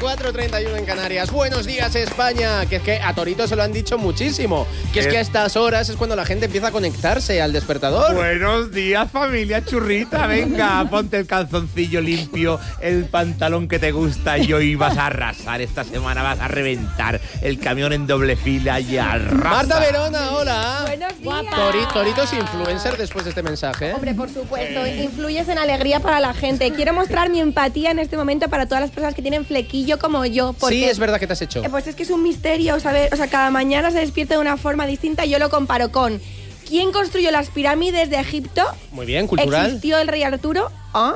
4:31 en Canarias. Buenos días, España. Que es que a Torito se lo han dicho muchísimo. Que es que a estas horas es cuando la gente empieza a conectarse al despertador. Buenos días, familia churrita. Venga, ponte el calzoncillo limpio, el pantalón que te gusta y hoy vas a arrasar. Esta semana vas a reventar el camión en doble fila y arrasa. Marta Verona, hola. Buenos días. Torito es influencer después de este mensaje. Hombre, por supuesto, influyes en alegría para la gente. Quiero mostrar mi empatía en este momento para todas las personas que tienen flequillo como yo. Porque, sí, es verdad que te has hecho. Pues es que es un misterio, ¿sabes? O sea, cada mañana se despierta de una forma distinta. Yo lo comparo con ¿quién construyó las pirámides de Egipto? Muy bien, cultural. ¿Existió el rey Arturo?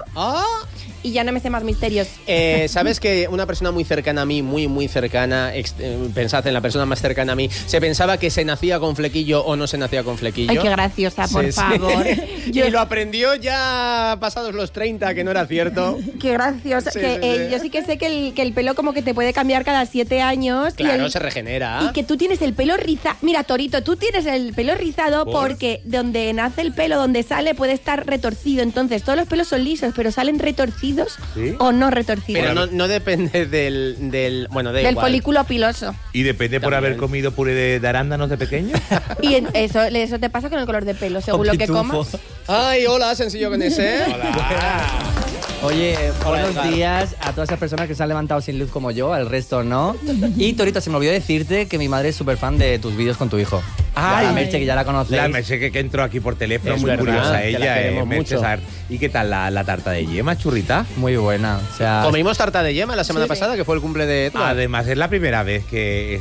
Y ya no me sé más misterios. ¿Sabes que una persona muy cercana a mí, muy cercana, pensad en la persona más cercana a mí, se pensaba que se nacía con flequillo o no se nacía con flequillo? Ay, qué graciosa, por favor. Y lo aprendió ya pasados los 30, que no era cierto. Qué graciosa. Yo sí que sé que el pelo como que te puede cambiar cada 7 años. Claro, se regenera. Y que tú tienes el pelo rizado. Mira, Torito, tú tienes el pelo rizado porque donde nace el pelo, donde sale, puede estar retorcido. Entonces, todos los pelos son lisos, pero salen retorcidos. ¿Sí? O no retorcidos. Pero no depende del folículo piloso. ¿Y depende por haber comido puré de arándanos de pequeño? Y eso te pasa con el color de pelo, según lo que comas. Ay, hola, sencillo con ese. Hola. Oye, buenos días a todas esas personas que se han levantado sin luz como yo, al resto no. Y Torito, se me olvidó decirte que mi madre es súper fan de tus vídeos con tu hijo. Ay, la Merche, que ya la conocéis. La Merche que entró aquí por teléfono, es muy verdad, curiosa que la ella. queremos Merche, mucho. ¿y qué tal la tarta de yema, churrita? Muy buena. O sea, comimos tarta de yema la semana pasada, que fue el cumple de Edward. Además, es la primera vez que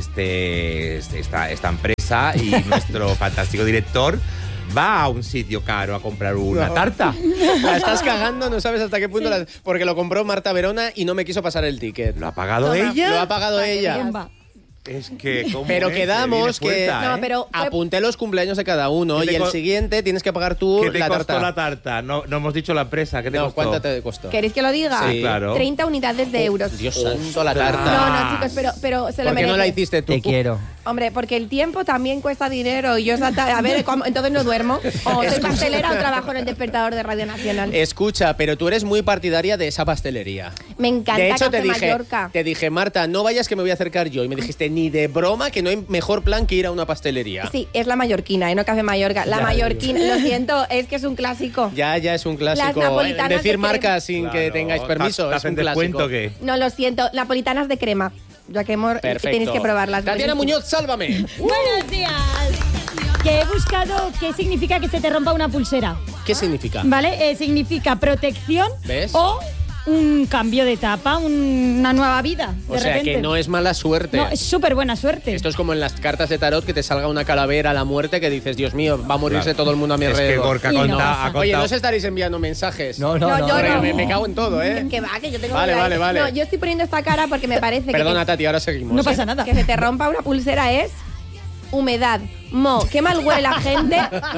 esta empresa y nuestro fantástico director va a un sitio caro a comprar una tarta. La estás cagando, no sabes hasta qué punto. Porque lo compró Marta Verona y no me quiso pasar el ticket. ¿Lo ha pagado ella? Lo ha pagado ella. Es que, ¿cómo pero es? quedamos Fuerza, que no, pero apunté los cumpleaños de cada uno y el siguiente tienes que pagar tú ¿Qué te la costó tarta. la tarta? No hemos dicho la empresa. ¿Qué te costó? ¿Cuánto te costó? ¿Queréis que lo diga? Sí, claro. 30 unidades de euros. Dios santo, la tarta. No, chicos, pero se lo ¿Por qué merece. no la hiciste tú? te quiero. Hombre, porque el tiempo también cuesta dinero y yo, a ver, entonces no duermo. O soy pastelera o trabajo en el despertador de Radio Nacional. Escucha, pero tú eres muy partidaria de esa pastelería. Me encanta De hecho, Café Mallorca. te dije, Marta, no vayas que me voy a acercar yo. Y me dijiste, ni de broma, que no hay mejor plan que ir a una pastelería. Sí, es la mallorquina, no Café Mallorca. La mallorquina, lo siento, es que es un clásico. Ya es un clásico. Las napolitanas Decir de marcas sin que tengáis permiso es un clásico. ¿Cuento qué? No, lo siento, napolitanas de crema. Ya que tenéis que probarlas. Tatiana Muñoz, sálvame. Buenos días. Que he buscado qué significa que se te rompa una pulsera. ¿Qué significa? ¿Vale? Significa protección. ¿Ves? O un cambio de etapa, una nueva vida. O sea, que no es mala suerte. No, es súper buena suerte. Esto es como en las cartas de tarot, que te salga una calavera a la muerte que dices, Dios mío, va a morirse todo el mundo a mi alrededor. Es que Gorka ha contado. Oye, no os estaréis enviando mensajes. yo no. Me cago en todo, ¿eh? Que va, que yo tengo Vale. No, yo estoy poniendo esta cara porque me parece Perdona, Tati, ahora seguimos. No pasa nada. que se te rompa una pulsera es humedad. Qué mal huele la gente.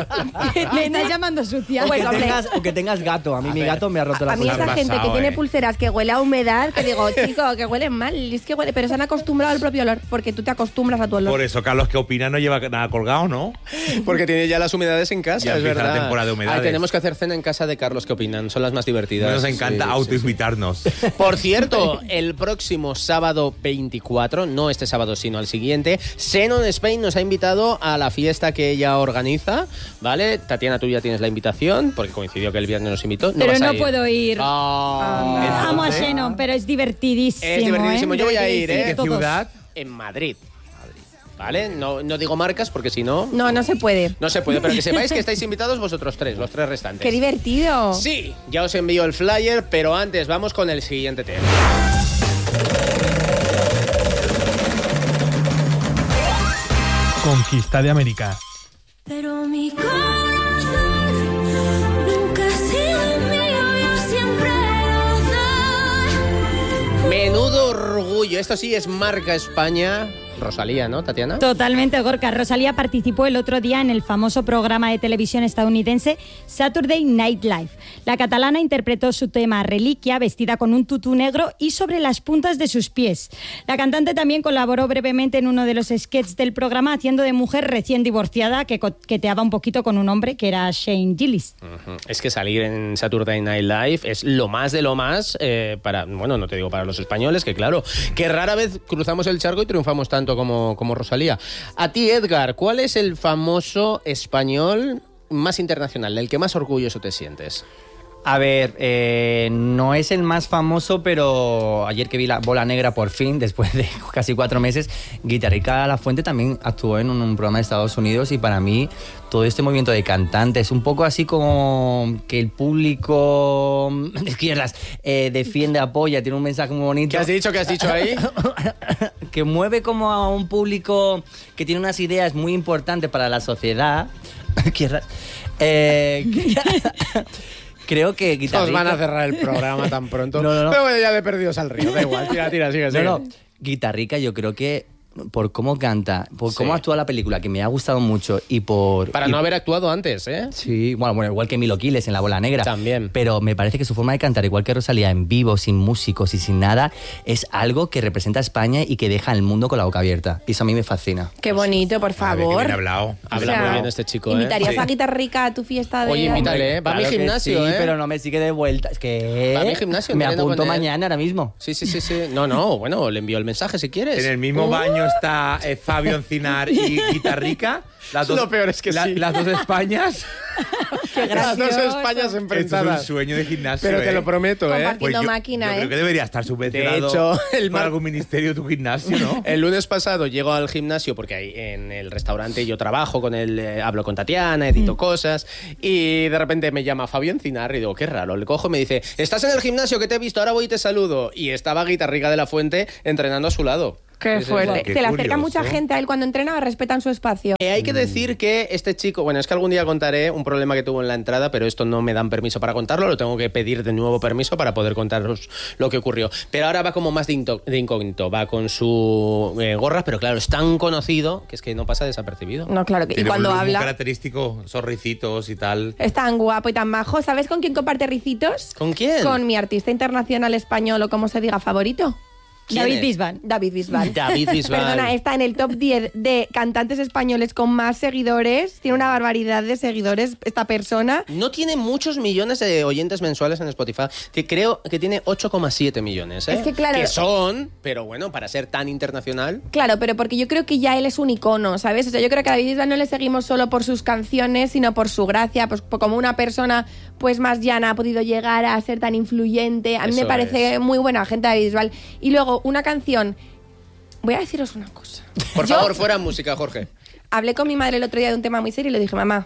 Me estás llamando sucia. Pues, hombre, O que tengas gato. A mí mi gato me ha roto la a mí pulsera. esa gente que tiene pulseras que huele a humedad, que digo, chico, que huelen mal, es que huele, pero se han acostumbrado al propio olor, porque tú te acostumbras a tu olor. Por eso, Carlos, que opina, no lleva nada colgado, ¿no? Porque tiene ya las humedades en casa, Ya es empieza verdad. la temporada de humedades. Tenemos que hacer cena en casa de Carlos, ¿qué opinan? Son las más divertidas. Nos encanta Sí. autoinvitarnos. Por cierto, el próximo sábado 24, no este sábado sino al siguiente, Xenon Spain nos ha invitado a la fiesta que ella organiza, ¿vale? Tatiana, tú ya tienes la invitación, porque coincidió que el viernes nos invitó. Pero vas a no ir. puedo ir. Amo a Entonces, Xenon, pero es divertidísimo. Es divertidísimo. Yo voy a ir, ¿En qué Todos. ciudad? En Madrid. ¿Vale? No digo marcas porque si no... No se puede. No se puede, pero que sepáis que estáis invitados vosotros tres, los tres restantes. Qué divertido. Sí, ya os envío el flyer, pero antes vamos con el siguiente tema. Conquista de América. Pero mi corazón nunca ha sido mío, yo siempre lo doy. Menudo orgullo, esto sí es marca España. Rosalía, ¿no, Tatiana? Totalmente, Gorka. Rosalía participó el otro día en el famoso programa de televisión estadounidense Saturday Night Live. La catalana interpretó su tema Reliquia, vestida con un tutú negro y sobre las puntas de sus pies. La cantante también colaboró brevemente en uno de los sketches del programa haciendo de mujer recién divorciada que coqueteaba un poquito con un hombre que era Shane Gillis. Es que salir en Saturday Night Live es lo más de lo más para, bueno, no te digo para los españoles, que claro, que rara vez cruzamos el charco y triunfamos tanto como Rosalía. A ti, Edgar, ¿cuál es el famoso español más internacional, del que más orgulloso te sientes? A ver, no es el más famoso, pero ayer que vi La Bola Negra por fin, después de casi 4 meses, Guitarrica Lafuente también actuó en un programa de Estados Unidos y para mí todo este movimiento de cantantes, un poco así como que el público de izquierdas defiende, apoya, tiene un mensaje muy bonito. ¿Qué has dicho ahí? Que mueve como a un público que tiene unas ideas muy importantes para la sociedad. Creo que Guitarrica... Nos van a cerrar el programa tan pronto. No. Pero bueno, ya de perdidos al río, da igual. Tira, sigue. No. Guitarrica, yo creo que por cómo canta, por cómo actúa la película, que me ha gustado mucho y por... Para no haber actuado antes, ¿eh? Sí, bueno, igual que Milo Quiles en La Bola Negra. También. Pero me parece que su forma de cantar, igual que Rosalía, en vivo, sin músicos y sin nada, es algo que representa a España y que deja al mundo con la boca abierta. Y eso a mí me fascina. Qué bonito, por A ver, favor. qué bien hablado. Habla muy bien este chico, ¿eh? ¿Invitarías Sí. a Guitarrica a tu fiesta de...? Oye, invítale, ¿eh? Va a mi Claro que gimnasio, sí, ¿eh? pero no me sigue de vuelta. Es que... Va a mi gimnasio, me entiendo apunto con él. mañana, ahora mismo. Sí. No, bueno, le envío el mensaje si quieres. En el mismo baño está Fabio Encinar y Guitarrica. Lo peor es que sí. Las dos Españas. Qué Las dos gracioso. Españas Esto es un enfrentadas. sueño de gimnasio. Pero te lo prometo, ¿eh? Compartiendo máquina, yo ¿eh? creo que debería estar subvencionado De hecho, por algún ministerio tu gimnasio, ¿no? El lunes pasado llego al gimnasio porque ahí en el restaurante yo trabajo con él, hablo con Tatiana, edito cosas y de repente me llama Fabio Encinar y digo, qué raro, le cojo y me dice, ¿estás en el gimnasio que te he visto? Ahora voy y te saludo. Y estaba Guitarrica de la Fuente entrenando a su lado. Qué Sí, sí, fuerte. Qué Se le acerca curioso. mucha gente a él cuando entrena, respetan su espacio. Hay que decir que este chico, bueno, es que algún día contaré un problema que tuvo en la entrada, pero esto no me dan permiso para contarlo, lo tengo que pedir de nuevo permiso para poder contaros lo que ocurrió. Pero ahora va como más de incógnito, va con su gorra, pero claro, es tan conocido que es que no pasa desapercibido. No, claro que. Y Tiene cuando un look muy habla, característico, sonrisitos y tal. es tan guapo y tan majo. ¿Sabes con quién comparte ricitos? ¿Con quién? Con mi artista internacional español o como se diga favorito. ¿Quién David es? Bisbal. David Bisbal. David Bisbal. Perdona, está en el top 10 de cantantes españoles con más seguidores. Tiene una barbaridad de seguidores esta persona. No tiene muchos millones de oyentes mensuales en Spotify, que creo que tiene 8,7 millones, ¿eh? Es que claro- Que son, pero bueno, para ser tan internacional... Claro, pero porque yo creo que ya él es un icono, ¿sabes? O sea, yo creo que a David Bisbal no le seguimos solo por sus canciones, sino por su gracia, pues como una persona pues más llana ha podido llegar a ser tan influyente. A mí me Eso parece es. muy buena gente David Bisbal. Y luego, una canción... Voy a deciros una cosa. Por Yo favor, fuera música, Jorge. hablé con mi madre el otro día de un tema muy serio y le dije, mamá,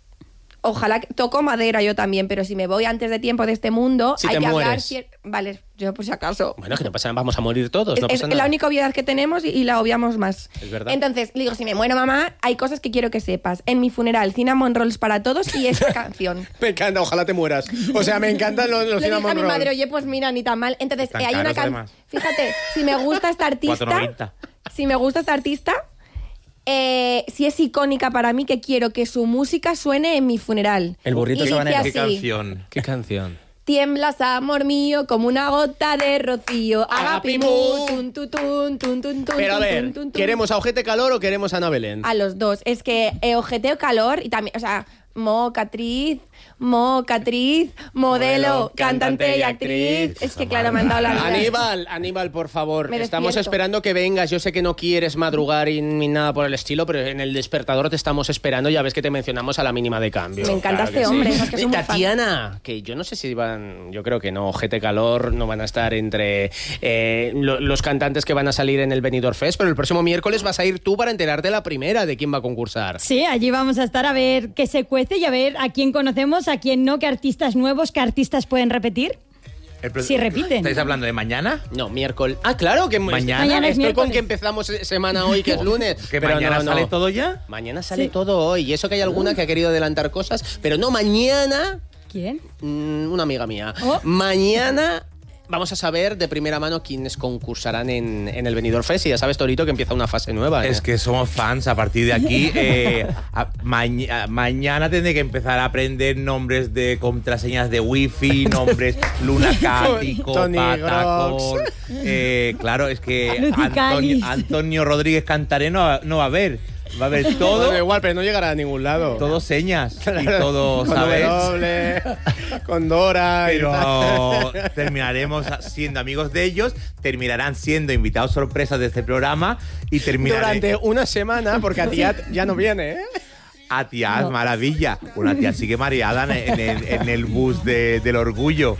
ojalá que toco madera yo también, pero si me voy antes de tiempo de este mundo, Si hay te que mueres. hablar... Vale, yo por si acaso. Bueno, que no pasa, vamos a morir todos, no Es pasa nada. la única obviedad que tenemos y la obviamos más. Es verdad. Entonces, le digo, si me muero, mamá, hay cosas que quiero que sepas. En mi funeral, cinnamon rolls para todos y esta canción. Me encanta, ojalá te mueras. O sea, me encantan los Le dije a cinnamon mi rolls. madre, oye, pues mira, ni tan mal. Entonces, Tan hay una caros, canción... además. Fíjate, si me gusta esta artista... 4,90. Si me gusta esta artista... si es icónica para mí, que quiero que su música suene en mi funeral. El burrito Y sabanero. dice ¿Qué así, canción? ¿Qué canción? tiemblas, amor mío, como una gota de rocío. Agapimú. Agapimú, tun, tun, tun, tun, tun, Pero a tun, ver, tun, tun. ¿queremos a Ojete Calor o queremos a Ana Belén? A los dos. Es que ojeteo calor y también, o sea, mocatriz, modelo, cantante y actriz. Es que claro, me han dado la vida. Aníbal, por favor, Me estamos despierto. esperando que vengas. Yo sé que no quieres madrugar ni nada por el estilo, pero en el despertador te estamos esperando. Ya ves que te mencionamos a la mínima de cambio. Me encanta Claro que este hombre, sí. es que soy muy fan. Tatiana, que yo no sé si van, yo creo que no, Ojete Calor no van a estar entre los cantantes que van a salir en el Benidorm Fest, pero el próximo miércoles vas a ir tú para enterarte la primera de quién va a concursar. Sí, allí vamos a estar a ver qué se cuece y a ver a quién conocemos, a quién no, qué artistas nuevos, qué artistas pueden repetir. Sí, repiten. ¿Estáis hablando de mañana? No, miércoles. Ah, claro, que Mañana. Mañana es estoy con miércoles. que empezamos semana hoy, que es lunes. ¿Que pero mañana no. sale todo ya? Mañana sale Sí. todo hoy. Y eso que hay alguna que ha querido adelantar cosas, pero no, mañana, ¿Quién? una amiga mía. Oh. Mañana vamos a saber de primera mano quiénes concursarán en el Benidorm Fest. Y ya sabes, Torito, que empieza una fase nueva. Es que somos fans a partir de aquí. Mañana tendré que empezar a aprender nombres de contraseñas de wifi, nombres Lunacático, Tony Patacón. Claro, es que Luticali. Antonio Rodríguez Cantaré no va a haber. Va a haber todo. Bueno, igual, pero no llegará a ningún lado. Todo señas y todo, con ¿sabes? W, con Dora. y tal. Pero terminaremos siendo amigos de ellos, terminarán siendo invitados sorpresas de este programa y terminarán Durante una semana, porque Atiat ya no viene, ¿eh? a Tiaz, maravilla. Una tía sigue mareada en el bus del orgullo.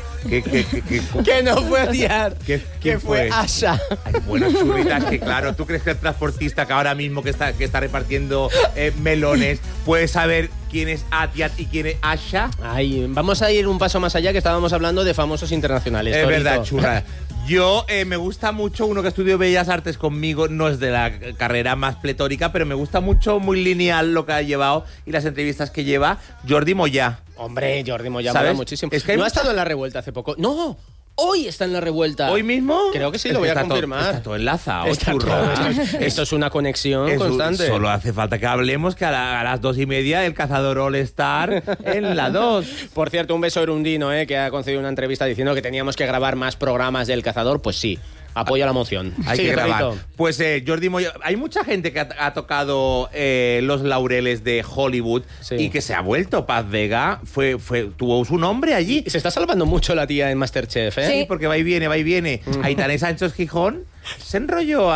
Que no fue Atiat, ¿Qué que fue Asha. Ay, bueno, churritas, que claro, ¿tú crees que el transportista que ahora mismo que está repartiendo melones puede saber quién es Atiat y quién es Asha? Ay, vamos a ir un paso más allá, que estábamos hablando de famosos internacionales. Es Torito. verdad, churra. Yo me gusta mucho, uno que estudió Bellas Artes conmigo, no es de la carrera más pletórica, pero me gusta mucho, muy lineal lo que ha llevado y las entrevistas que lleva, Jordi Moyà. Hombre, Jordi Moyà ¿Sabes? mola muchísimo. Es que hay ¿No ha mucha- estado en La Revuelta hace poco? ¡No! Hoy está en La Revuelta. ¿Hoy mismo? Creo que sí, Es lo voy a está confirmar. Está todo enlazado, Está churra. todo, esto es una conexión Eso, constante. Solo hace falta que hablemos que a las 2:30 el cazador All Star en la 2. Por cierto, un beso Erundino, que ha concedido una entrevista diciendo que teníamos que grabar más programas del Cazador. Pues sí, apoyo a la moción. Hay Sí, que grabar. Torito. Pues Jordi Moya, hay mucha gente que ha tocado los laureles de Hollywood Sí. y que se ha vuelto. Paz Vega tuvo su nombre allí. Y se está salvando mucho la tía en Masterchef, ¿eh? Sí, porque va y viene, va y viene. Aitana Sánchez Gijón se enrolló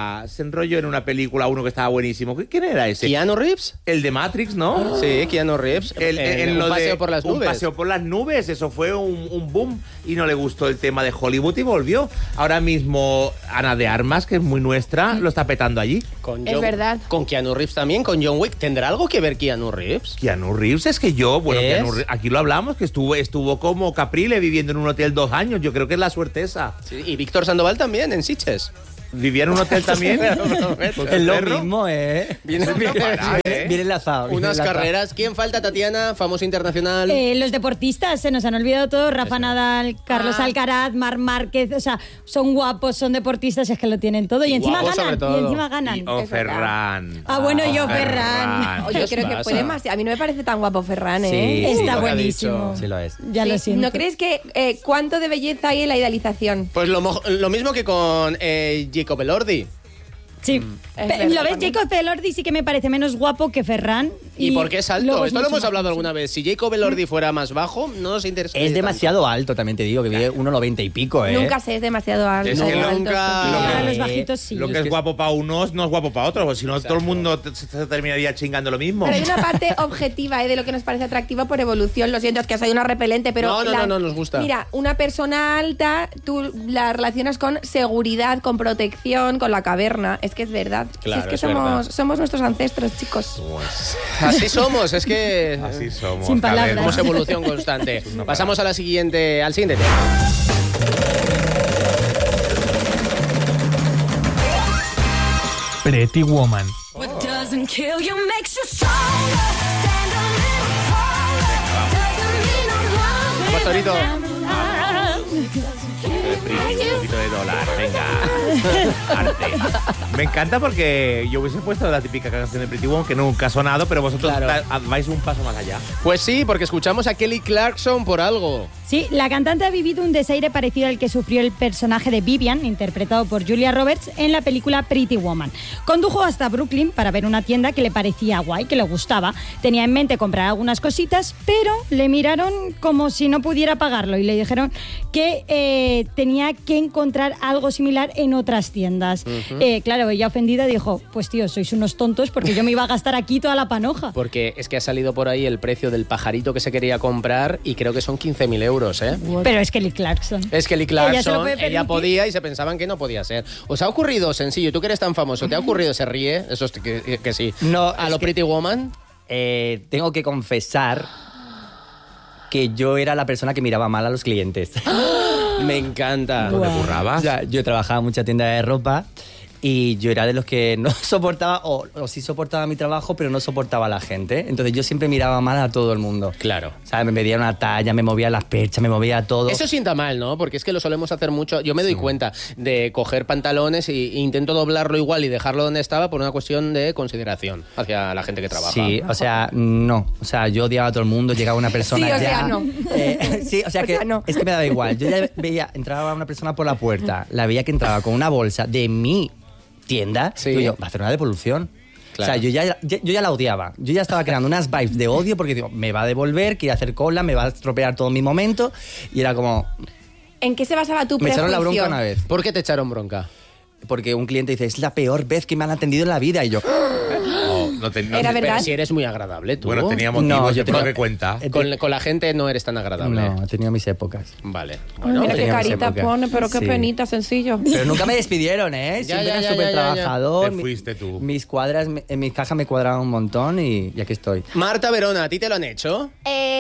en una película uno que estaba buenísimo. ¿Quién era ese? ¿Keanu Reeves? El de Matrix, ¿no? Sí, Keanu Reeves. En un lo paseo de por las un nubes. paseo por las nubes, eso fue un boom y no le gustó el tema de Hollywood y volvió. Ahora mismo Ana de Armas, que es muy nuestra, lo está petando allí. Es verdad. Con Keanu Reeves también, con John Wick. ¿Tendrá algo que ver Keanu Reeves? Keanu Reeves es que ¿Es? aquí lo hablamos, que estuvo como Caprile viviendo en un hotel 2 años. Yo creo que es la suerte esa. Sí, y Víctor Sandoval también, en Sitges. Vivía en un hotel también. Pues Es lo perro. mismo, ¿eh? Viene, Bien enlazado. bien unas enlazado. carreras. ¿Quién falta, Tatiana? Famoso internacional. Los deportistas, se nos han olvidado todos. Rafa Nadal, Carlos Alcaraz, Marc Márquez. O sea, son guapos, son deportistas, es que lo tienen todo. Y encima guapos sobre ganan. todo. Y encima ganan. O Es verdad. Ferran. Ah, bueno, yo, Ferran. Oye, ¿Qué creo os que pasa? fue demasiado. A mí no me parece tan guapo Ferran, ¿eh? Sí, Está lo que ha buenísimo. dicho. Sí lo es. Ya lo Sí, siento. ¿No crees que cuánto de belleza hay en la idealización? Pues lo mismo que con Jacob Elordi. Sí. Es Lo verdad ves, también. Jacob Elordi sí que me parece menos guapo que Ferran. ¿Y por qué es alto? luego es Esto lo mucho hemos más hablado alto. alguna vez. Si Jacob Elordi fuera más bajo, no nos interesa. Es demasiado alto, también te digo, que mide 1,90 y pico, ¿eh? Nunca sé, es demasiado alto. Es que alto, nunca- sí. Para Eh, los bajitos sí. Lo que es guapo para unos no es guapo para otros, porque si no todo el mundo se terminaría chingando lo mismo. Pero hay una parte objetiva de lo que nos parece atractivo por evolución. Lo siento, es que has sido una repelente, pero... No, nos gusta. Mira, una persona alta, tú la relacionas con seguridad, con protección, con la caverna. Es que es verdad. Claro, Si es que es verdad. somos nuestros ancestros, chicos. Así somos, es que... Así somos. Sin a ver, palabras. Tenemos evolución constante. Pasamos al siguiente tema. Pretty Woman. What doesn't kill you makes you stronger. Stand a little taller. Doesn't mean I'm wrong. Vamos, Torito. Un poquito de dólar, venga. Arte. Me encanta porque yo hubiese puesto la típica canción de Pretty Woman que nunca ha sonado, pero vosotros Claro. vais un paso más allá. Pues sí, porque escuchamos a Kelly Clarkson por algo. Sí, la cantante ha vivido un desaire parecido al que sufrió el personaje de Vivian, interpretado por Julia Roberts, en la película Pretty Woman. Condujo hasta Brooklyn para ver una tienda que le parecía guay, que le gustaba. Tenía en mente comprar algunas cositas, pero le miraron como si no pudiera pagarlo y le dijeron que tenía que encontrar algo similar en otras tiendas. Claro, ella ofendida dijo, pues tío, sois unos tontos porque yo me iba a gastar aquí toda la panoja. Porque es que ha salido por ahí el precio del pajarito que se quería comprar y creo que son 15.000 euros, ¿eh? Pero es Kelly Clarkson. Es Kelly Ella se lo Clarkson, puede ella permitir. podía y se pensaban que no podía ser. ¿Os ha ocurrido, sencillo, tú que eres tan famoso, te ha ocurrido, se ríe? Eso es que sí. No, ¿A es lo que- Pretty Woman? Tengo que confesar que yo era la persona que miraba mal a los clientes. Me encanta. ¿Dónde currabas? O sea, yo trabajaba en mucha tienda de ropa Y yo era de los que no soportaba, o sí soportaba mi trabajo, pero no soportaba a la gente. Entonces yo siempre miraba mal a todo el mundo. Claro. O sea, me medía una talla, me movía las perchas, me movía todo. Eso sienta mal, ¿no? Porque es que lo solemos hacer mucho. Yo me doy cuenta de coger pantalones e intento doblarlo igual y dejarlo donde estaba por una cuestión de consideración hacia la gente que trabaja. Sí, o sea, no. O sea, yo odiaba a todo el mundo, llegaba una persona Sí, o sea, ya... no. Sí, o sea, O que sea, no. es que me daba igual. Yo ya veía, entraba una persona por la puerta, la veía que entraba con una bolsa de mi tienda, Sí. digo yo, va a hacer una devolución. Claro. O sea, yo ya la odiaba. Yo ya estaba creando unas vibes de odio porque digo, me va a devolver, quiere hacer cola, me va a estropear todo mi momento. Y era como... ¿En qué se basaba tu Me prejuicio? echaron la bronca una vez. ¿Por qué te echaron bronca? Porque un cliente dice, es la peor vez que me han atendido en la vida. Y yo... No Era verdad. Pero si eres muy agradable, tú. Bueno, tenía motivos, No, yo yo tengo tengo- que cuenta. Con la gente no eres tan agradable. No, he tenido mis épocas. Vale. Ay, Bueno, mira qué teníamos carita época. pone, pero qué Sí. penita, sencillo. Pero nunca me despidieron, ¿eh? Ya, Siempre ya, era ya, súper ya, ya. trabajador. Te fuiste tú. Mis cuadras, en mis cajas me cuadraban un montón y aquí estoy. Marta Verona, ¿a ti te lo han hecho?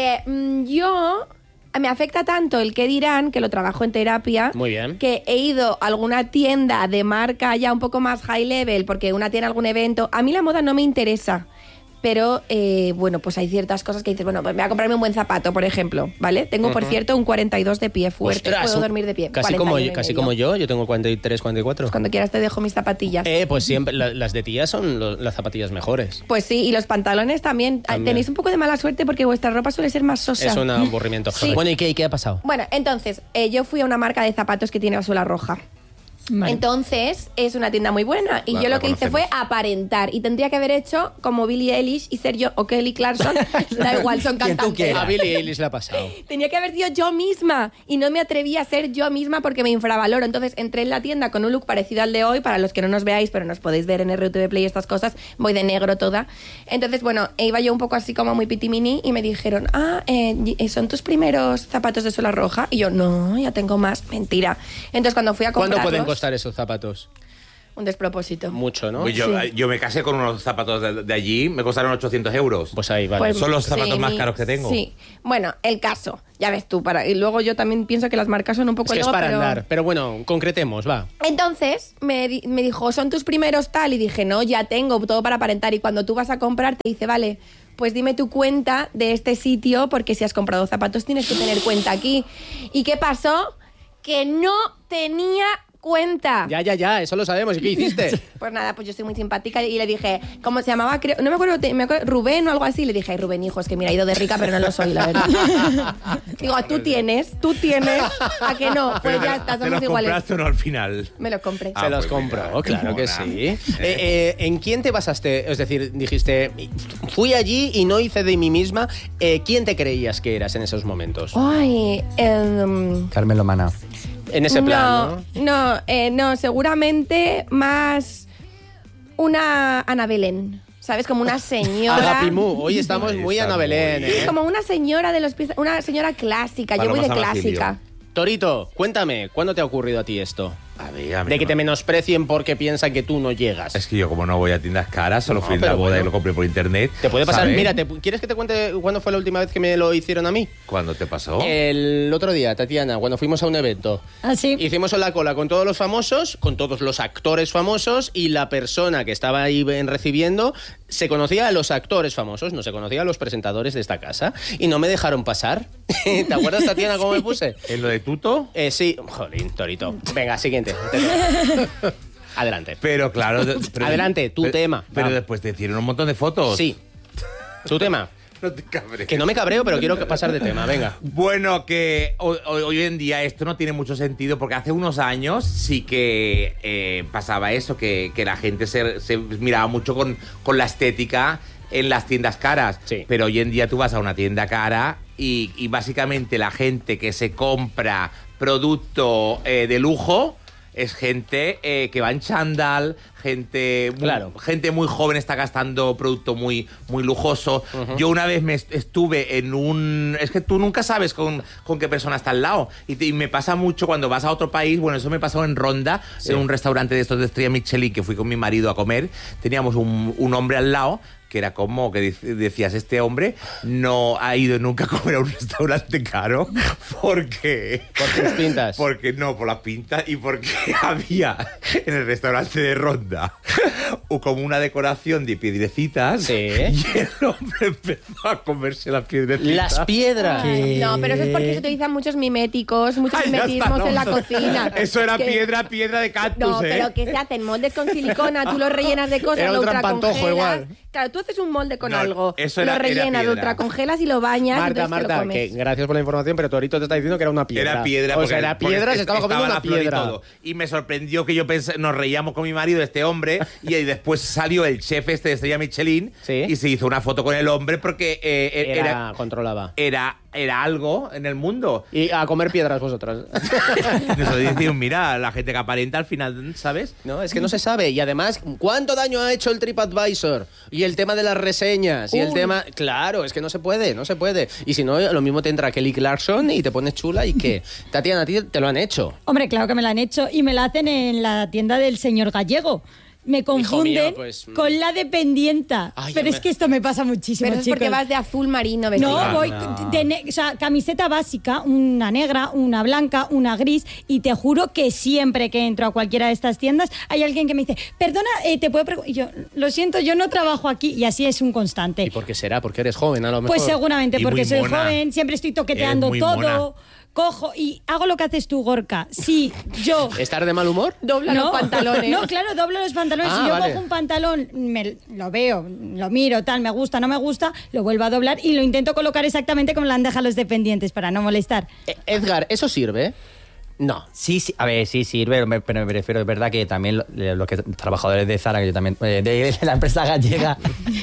Yo me afecta tanto el que dirán, que lo trabajo en terapia, Muy bien. que he ido a alguna tienda de marca ya un poco más high level, porque una tiene algún evento. A mí la moda no me interesa. Pero, bueno, pues hay ciertas cosas que dices, bueno, pues me voy a comprarme un buen zapato, por ejemplo, ¿vale? Tengo, por cierto, un 42 de pie fuerte. Ostras, Puedo dormir de pie. Casi 41 como, y yo, casi medio. como yo tengo 43, 44. Pues cuando quieras te dejo mis zapatillas. Pues siempre, las de tía son las zapatillas mejores. Pues sí, y los pantalones también. También. Tenéis un poco de mala suerte porque vuestra ropa suele ser más sosa. Es un aburrimiento. Sí. Bueno, ¿y qué ha pasado? Bueno, entonces, yo fui a una marca de zapatos que tiene la suela roja. Vale. Entonces, es una tienda muy buena. Y La- yo la lo que hice conocemos. fue aparentar. Y tendría que haber hecho como Billie Eilish y ser yo, o Kelly Clarkson. Da igual, son Quien tú cantantes. quieras. A Billie Eilish le ha pasado. Tenía que haber sido yo misma. Y no me atreví a ser yo misma porque me infravaloro. Entonces, entré en la tienda con un look parecido al de hoy. Para los que no nos veáis, pero nos podéis ver en RTV Play y estas cosas. Voy de negro toda. Entonces, bueno, iba yo un poco así como muy pitimini. Y me dijeron, ¿son tus primeros zapatos de suela roja? Y yo, no, ya tengo más. Mentira. Entonces, cuando fui a comprarlos... ¿Cuánto pueden costar esos zapatos? Un despropósito. Mucho, ¿no? Pues yo me casé con unos zapatos de allí, me costaron 800 euros. Pues ahí, vale. Pues, Son los zapatos sí, más caros que tengo. Sí. Bueno, el caso, ya ves tú. Y luego yo también pienso que las marcas son un poco es que es ego, para pero... andar. Pero bueno, concretemos, va. Entonces me dijo, ¿son tus primeros tal? Y dije, no, ya tengo todo para aparentar. Y cuando tú vas a comprar, te dice, vale, pues dime tu cuenta de este sitio, porque si has comprado zapatos tienes que tener cuenta aquí. ¿Y qué pasó? Que no tenía cuenta. Ya, eso lo sabemos. ¿Y qué hiciste? Pues nada, pues yo soy muy simpática y le dije, ¿cómo se llamaba? Creo, no me acuerdo, Rubén o algo así. Le dije, ay, Rubén, hijo, es que mira, he ido de rica, pero no lo soy, la verdad. Digo, tú tienes, ¿a que no? Pues ya está, ¿Te somos los iguales. compraste o no al final? Me los compré. Se los pues compró, mira, claro qué que mona. sí. ¿En quién te basaste? Es decir, dijiste, fui allí y no hice de mí misma. ¿Quién te creías que eras en esos momentos? Ay, Carmen Lomana. En ese plan, ¿no? no, seguramente más una Ana Belén. ¿Sabes? Como una señora. Agapimú. Hoy estamos Ahí muy está, Ana Belén, muy Sí, ¿eh? como una señora de los pies, una señora clásica. Yo voy de Paloma San clásica. Basilio. Torito, cuéntame, ¿cuándo te ha ocurrido a ti esto? A ver, De que te menosprecien porque piensan que tú no llegas. Es que yo como no voy a tiendas caras, solo No, fui a la pero boda bueno. y lo compré por internet. Te puede pasar. ¿sabes? Mira, ¿quieres que te cuente cuándo fue la última vez que me lo hicieron a mí? ¿Cuándo te pasó? El otro día, Tatiana, cuando fuimos a un evento. ¿Ah, sí? Hicimos en la cola con todos los famosos, con todos los actores famosos, y la persona que estaba ahí recibiendo se conocía a los actores famosos, no se conocía a los presentadores de esta casa, y no me dejaron pasar. ¿Te acuerdas, Tatiana, cómo me puse? ¿En lo de Tuto? Sí. Jolín, Torito. Venga, siguiente. Adelante. Pero claro... Adelante, tu tema. Pero Vamos. después te hicieron un montón de fotos. Sí. Tu tema. No te cabres. Que no me cabreo, pero quiero pasar de tema. Venga. Bueno, que hoy en día esto no tiene mucho sentido porque hace unos años sí que pasaba eso, que la gente se miraba mucho con la estética en las tiendas caras. Sí. Pero hoy en día tú vas a una tienda cara y básicamente la gente que se compra producto de lujo es gente que va en chándal, gente muy joven está gastando producto muy, muy lujoso. Yo una vez estuve en un... Es que tú nunca sabes con qué persona está al lado. Y me pasa mucho cuando vas a otro país. Bueno, eso me pasó en Ronda, en un restaurante de estos de estrella Michelin que fui con mi marido a comer. Teníamos un hombre al lado que era como que decías, este hombre no ha ido nunca a comer a un restaurante caro porque... Por tus pintas. Porque no, por las pintas y porque había en el restaurante de Ronda como una decoración de piedrecitas Sí. y el hombre empezó a comerse las piedrecitas. Las piedras. Ay, no, pero eso es porque se utilizan muchos miméticos, muchos Ay, ya está, mimetismos en la no. cocina. Eso era Que- piedra de cactus, No, pero que se hacen moldes con silicona, tú los rellenas de cosas, Era lo un trampantojo ultracongelas. igual. Claro, tú haces un molde con No, algo, eso lo era rellenas, lo piedra. ultracongelas y lo bañas. Marta, entonces te lo Marta, comes. que gracias por la información, pero Torito te está diciendo que era una piedra. Era piedra. O porque- sea, era porque piedra, se estaba comiendo una la flor y piedra. todo. Y me sorprendió que nos reíamos con mi marido de este hombre y ahí después salió el chef este de Estrella Michelin Sí. y se hizo una foto con el hombre porque Controlaba. era algo en el mundo. Y a comer piedras vosotras. Nosotros decimos, mira, la gente que aparenta al final, ¿sabes? No, es que no se sabe. Y además, ¿cuánto daño ha hecho el TripAdvisor? Y el tema de las reseñas. Y el tema... Claro, es que no se puede, no se puede. Y si no, lo mismo te entra Kelly Clarkson y te pones chula y que... Tatiana, a ti te lo han hecho. Hombre, claro que me la han hecho y me la hacen en la tienda del señor Gallego. Me confunden mío, pues, con la dependienta. Ay, pero ya es me- que esto me pasa muchísimo, Pero es porque chicos. vas de azul marino vestida. No, voy o sea, camiseta básica, una negra, una blanca, una gris, y te juro que siempre que entro a cualquiera de estas tiendas hay alguien que me dice, perdona, te puedo preguntar. Y yo, lo siento, yo no trabajo aquí, y así es un constante. ¿Y por qué será? Porque eres joven, a lo mejor. Pues seguramente Y porque muy soy mona. joven, siempre estoy toqueteando muy todo, mona. cojo y hago lo que haces tú, Gorka. Sí, yo... ¿Estar de mal humor? Dobla los pantalones. No, claro, doblo los pantalones. Ah, Si yo vale. cojo un pantalón, lo veo, lo miro, tal, me gusta, no me gusta, lo vuelvo a doblar y lo intento colocar exactamente como lo han dejado los dependientes para no molestar. Edgar, ¿eso sirve? No. Sí, a ver, sí sirve, pero me refiero, es verdad que también los que trabajadores de Zara, que yo también, de la empresa gallega.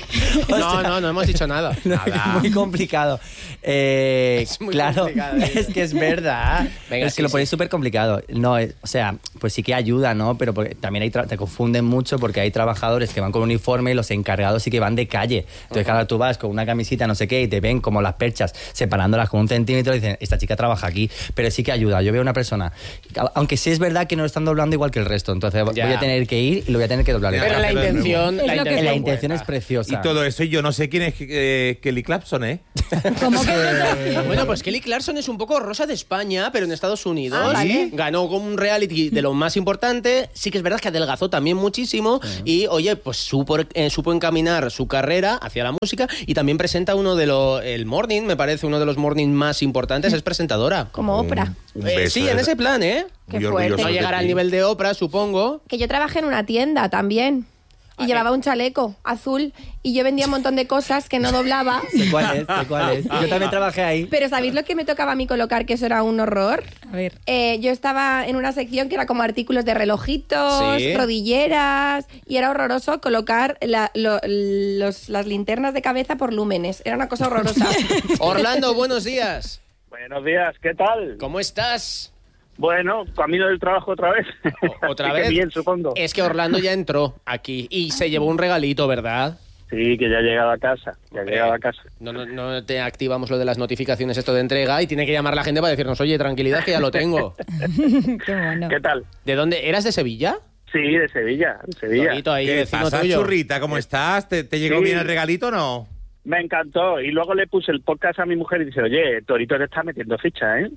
No hemos dicho nada. Es muy complicado. muy claro, complicado, es que es verdad. Venga, es sí, que lo sí. ponéis súper complicado. No, o sea, pues sí que ayuda, ¿no? Pero porque también te confunden mucho porque hay trabajadores que van con uniforme y los encargados sí que van de calle. Entonces, claro, tú vas con una camisita, no sé qué, y te ven como las perchas separándolas con 1 centímetro y dicen, esta chica trabaja aquí. Pero sí que ayuda. Yo veo una persona, aunque sí es verdad que no lo están doblando igual que el resto. Entonces Ya. voy a tener que ir y lo voy a tener que doblar. Pero la hacerlo de intención... nuevo. La Es lo que intención, La es intención es Y preciosa. todo eso, y yo no sé quién es Kelly Clarkson, ¿eh? Como que Bueno, pues Kelly Clarkson es un poco Rosa de España, pero en Estados Unidos. Ah, vale. Ganó como un reality de lo más importante. Sí que es verdad que adelgazó también muchísimo. Y, oye, pues supo encaminar su carrera hacia la música. Y también presenta el Morning, me parece, uno de los Morning más importantes. Es presentadora. Como Oprah. Un beso Sí, en ese plan, ¿eh? Qué Muy fuerte. orgulloso No de llegará al ti. nivel de Oprah, supongo. Que yo trabajé en una tienda también. Y llevaba un chaleco azul y yo vendía un montón de cosas que no doblaba. Sé cuál es. Yo también trabajé ahí. Pero ¿sabéis lo que me tocaba a mí colocar? Que eso era un horror. A ver. Yo estaba en una sección que era como artículos de relojitos, Sí. rodilleras, y era horroroso colocar las linternas de cabeza por lúmenes. Era una cosa horrorosa. Orlando, buenos días. Buenos días, ¿qué tal? ¿Cómo estás? Bueno, camino del trabajo otra vez. ¿Otra Así que vez? bien, supongo. Es que Orlando ya entró aquí y se llevó un regalito, ¿verdad? Sí, que ya he llegado a casa. Ya he llegado a casa. No te activamos lo de las notificaciones esto de entrega y tiene que llamar la gente para decirnos, oye, tranquilidad que ya lo tengo. Qué bueno. ¿Qué tal? ¿De dónde? ¿Eras de Sevilla? Sí, de Sevilla. De Sevilla. Torito ahí, ¿Qué vecino pasa, tuyo. churrita? ¿Cómo estás? ¿Te llegó Sí. bien el regalito o no? Me encantó. Y luego le puse el podcast a mi mujer y dice, oye, Torito te está metiendo ficha, ¿eh?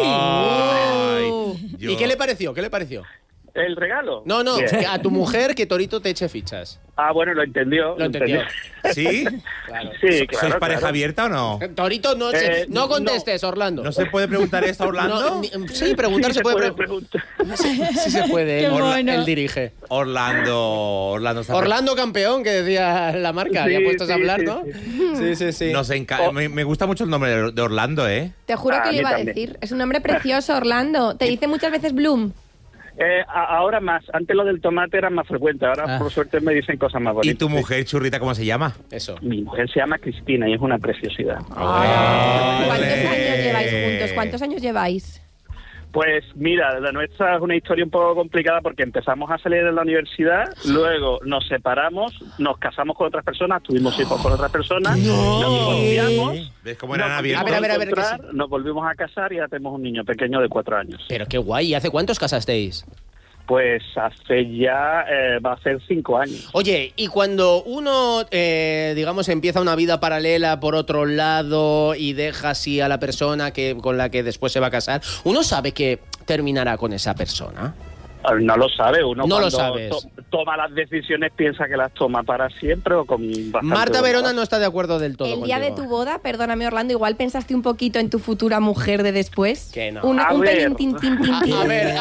Ay, yo- ¿Y qué le pareció? ¿Qué le pareció? ¿El regalo? No, Bien. que a tu mujer que Torito te eche fichas. Ah, bueno, lo entendió. Lo entendió. ¿Sí? Claro. Sí, claro. ¿Sois pareja claro. abierta o no? Torito, no, no contestes, Orlando. ¿No se puede preguntar esto a Orlando? No, sí, preguntar Sí, se puede. preguntar. Sí se puede. Qué Él, mono. él dirige. Orlando está... Orlando campeón, que decía la marca. Ya Sí, puestos a sí, hablar, sí, ¿no? sí. Sí. me gusta mucho el nombre de Orlando, ¿eh? Te juro A que mí lo iba a también. decir. Es un nombre precioso, Orlando. Te dice muchas veces Bloom. Ahora más. Antes lo del tomate era más frecuente. Ahora, por suerte, me dicen cosas más bonitas. ¿Y tu mujer, churrita, cómo se llama? Eso. Mi mujer se llama Cristina y es una preciosidad. ¿Cuántos años lleváis juntos? ¿Cuántos años lleváis? Pues mira, la nuestra es una historia un poco complicada porque empezamos a salir de la universidad, luego nos separamos, nos casamos con otras personas, tuvimos hijos con otras personas, nos divorciamos, ¿Ves cómo eran nos abiertos? volvimos A ver, que encontrar, nos volvimos a casar y ya tenemos un niño pequeño de 4 años. Pero qué guay. ¿Y hace cuántos casasteis? Pues hace ya, va a ser 5 años. Oye, y cuando uno, digamos, empieza una vida paralela por otro lado y deja así a la persona con la que después se va a casar, ¿uno sabe que terminará con esa persona? No lo sabe, uno No lo cuando sabes. toma las decisiones piensa que las toma para siempre o con bastante Marta Verona bondad. no está de acuerdo del todo El día de contigo. tu boda, perdóname Orlando, igual pensaste un poquito en tu futura mujer de después. Que no. Un A pelín ver. tin, tin, tin, tin. A ver.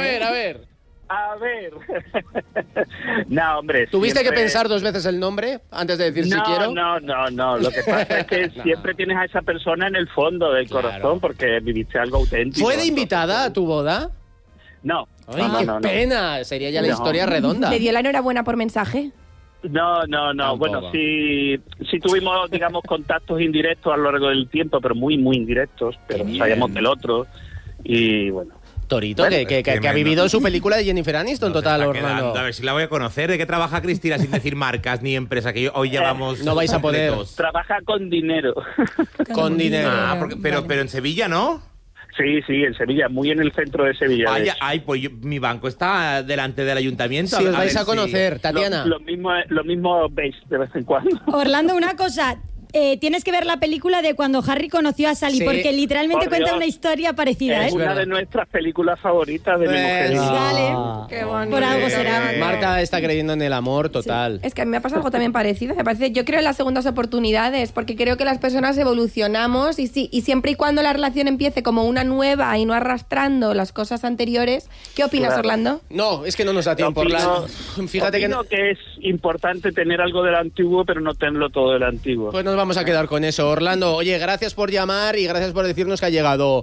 A ver. No, hombre. ¿Tuviste que siempre- pensar 2 veces el nombre antes de decir si quiero? No. Lo que pasa es que No. siempre tienes a esa persona en el fondo del Claro. corazón porque viviste algo auténtico. ¿Fue de Entonces, invitada a tu boda? No. Ay, qué pena. Sería ya la No. historia redonda. ¿Le dio la enhorabuena por mensaje? No. Tampoco. Bueno, sí tuvimos, digamos, contactos indirectos a lo largo del tiempo, pero muy, muy indirectos. Pero Qué sabíamos bien. del otro. Y bueno. Torito, Bueno, que ha tremendo. vivido su película de Jennifer Aniston, Nos total, está Orlando. quedando. A ver si la voy a conocer. ¿De qué trabaja Cristina sin decir marcas ni empresa? Que hoy llevamos. No vais a poder. completos. Trabaja con dinero. Con dinero. Ah, pero en Sevilla, ¿no? Sí, en Sevilla, muy en el centro de Sevilla. de Vaya, hecho. ay, pues mi banco está delante del ayuntamiento. Si os ver vais a si- conocer, Tatiana. Lo mismo veis de vez en cuando. Orlando, una cosa. Tienes que ver la película de cuando Harry conoció a Sally, Sí. porque literalmente Por cuenta Dios. una historia parecida, Es ¿eh? una verdad. de nuestras películas favoritas de mi mujer. Vale. Qué bonito. Por algo será. Marta está creyendo en el amor total. Es que a mí me ha pasado algo también parecido. Me parece, yo creo en las segundas oportunidades, porque creo que las personas evolucionamos y sí, y siempre y cuando la relación empiece como una nueva y no arrastrando las cosas anteriores. ¿Qué opinas, Claro. Orlando? No, es que no nos da tiempo, Opino- Orlando. Fíjate que... opino que es importante tener algo del antiguo, pero no tenerlo todo del antiguo. Pues nos vamos a quedar con eso. Orlando, oye, gracias por llamar y gracias por decirnos que ha llegado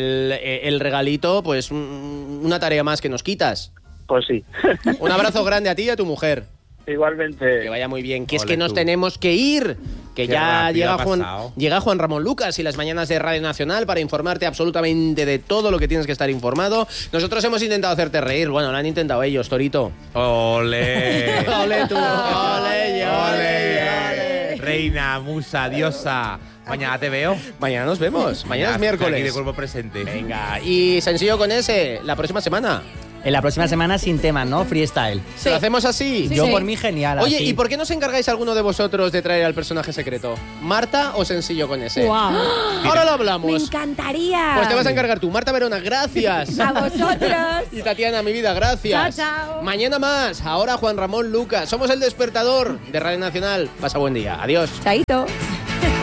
el regalito, pues una tarea más que nos quitas. Pues sí. Un abrazo grande a ti y a tu mujer. Igualmente. Que vaya muy bien. Que es Ole que nos tú. tenemos que ir. Que Qué ya rápido llega ha pasado. Juan Ramón Lucas y las mañanas de Radio Nacional para informarte absolutamente de todo lo que tienes que estar informado. Nosotros hemos intentado hacerte reír. Bueno, lo han intentado ellos, Torito. Ole. Ole tú. Ole, Ole. Reina, musa, diosa. Mañana te veo. Mañana nos vemos. Mañana es Aquí de miércoles. cuerpo presente. Venga, y sencillo con ese, la próxima semana. En la próxima semana sin temas, ¿no? Freestyle. ¿Lo hacemos así? Sí, Yo sí. por mí genial. Oye, así. ¿y por qué no os encargáis alguno de vosotros de traer al personaje secreto? ¿Marta o sencillo con ese? Guau. Ahora lo Me hablamos. encantaría. Pues te vas a encargar tú. Marta Verona, gracias. A vosotros. Y Tatiana, mi vida, gracias. Chao, chao. Mañana más. Ahora Juan Ramón Lucas. Somos el despertador de Radio Nacional. Pasa buen día. Adiós. Chaito.